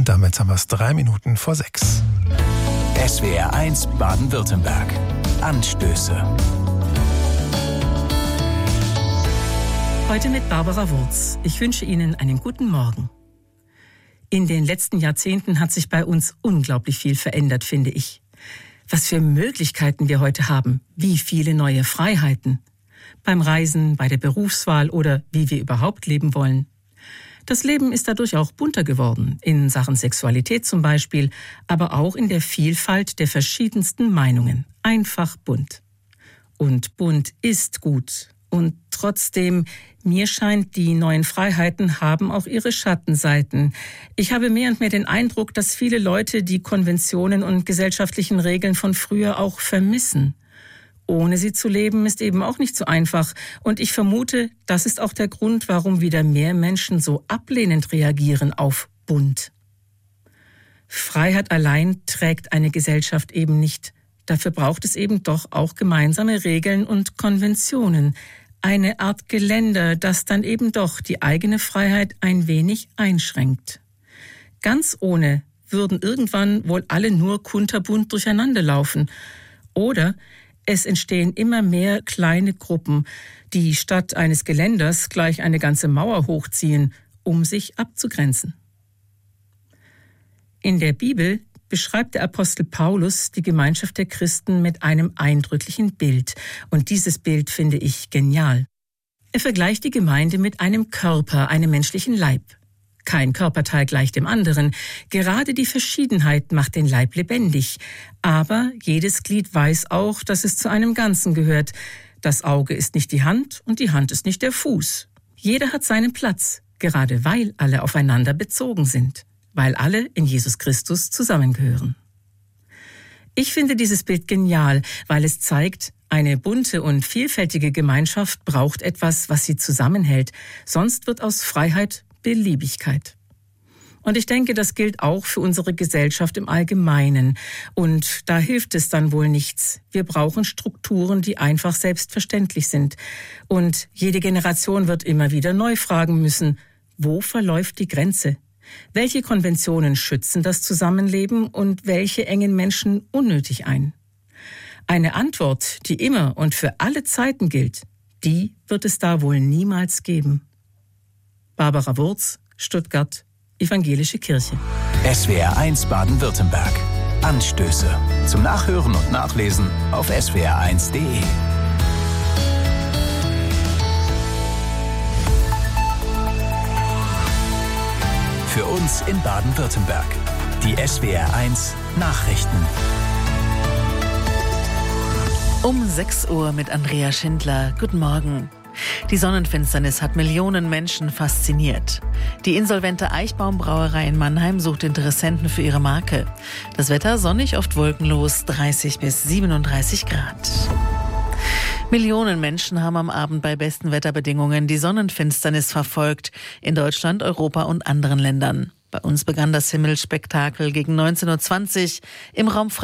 Und damit haben wir es 3 Minuten vor 6. SWR 1 Baden-Württemberg. Anstöße. Heute mit Barbara Wurz. Ich wünsche Ihnen einen guten Morgen. In den letzten Jahrzehnten hat sich bei uns unglaublich viel verändert, finde ich. Was für Möglichkeiten wir heute haben, wie viele neue Freiheiten. Beim Reisen, bei der Berufswahl oder wie wir überhaupt leben wollen. Das Leben ist dadurch auch bunter geworden, in Sachen Sexualität zum Beispiel, aber auch in der Vielfalt der verschiedensten Meinungen. Einfach bunt. Und bunt ist gut. Und trotzdem, mir scheint, die neuen Freiheiten haben auch ihre Schattenseiten. Ich habe mehr und mehr den Eindruck, dass viele Leute die Konventionen und gesellschaftlichen Regeln von früher auch vermissen. Ohne sie zu leben ist eben auch nicht so einfach. Und ich vermute, das ist auch der Grund, warum wieder mehr Menschen so ablehnend reagieren auf bunt. Freiheit allein trägt eine Gesellschaft eben nicht. Dafür braucht es eben doch auch gemeinsame Regeln und Konventionen. Eine Art Geländer, das dann eben doch die eigene Freiheit ein wenig einschränkt. Ganz ohne würden irgendwann wohl alle nur kunterbunt durcheinander laufen. Oder es entstehen immer mehr kleine Gruppen, die statt eines Geländers gleich eine ganze Mauer hochziehen, um sich abzugrenzen. In der Bibel beschreibt der Apostel Paulus die Gemeinschaft der Christen mit einem eindrücklichen Bild. Und dieses Bild finde ich genial. Er vergleicht die Gemeinde mit einem Körper, einem menschlichen Leib. Kein Körperteil gleich dem anderen. Gerade die Verschiedenheit macht den Leib lebendig. Aber jedes Glied weiß auch, dass es zu einem Ganzen gehört. Das Auge ist nicht die Hand und die Hand ist nicht der Fuß. Jeder hat seinen Platz, gerade weil alle aufeinander bezogen sind. Weil alle in Jesus Christus zusammengehören. Ich finde dieses Bild genial, weil es zeigt, eine bunte und vielfältige Gemeinschaft braucht etwas, was sie zusammenhält. Sonst wird aus Freiheit Beliebigkeit. Und ich denke, das gilt auch für unsere Gesellschaft im Allgemeinen. Und da hilft es dann wohl nichts. Wir brauchen Strukturen, die einfach selbstverständlich sind. Und jede Generation wird immer wieder neu fragen müssen, wo verläuft die Grenze? Welche Konventionen schützen das Zusammenleben und welche engen Menschen unnötig ein? Eine Antwort, die immer und für alle Zeiten gilt, die wird es da wohl niemals geben. Barbara Wurz, Stuttgart, Evangelische Kirche. SWR 1 Baden-Württemberg. Anstöße. Zum Nachhören und Nachlesen auf swr1.de. Für uns in Baden-Württemberg. Die SWR 1 Nachrichten. Um 6 Uhr mit Andrea Schindler. Guten Morgen. Die Sonnenfinsternis hat Millionen Menschen fasziniert. Die insolvente Eichbaum-Brauerei in Mannheim sucht Interessenten für ihre Marke. Das Wetter sonnig, oft wolkenlos, 30 bis 37 Grad. Millionen Menschen haben am Abend bei besten Wetterbedingungen die Sonnenfinsternis verfolgt. In Deutschland, Europa und anderen Ländern. Bei uns begann das Himmelspektakel gegen 19:20 Uhr im Raum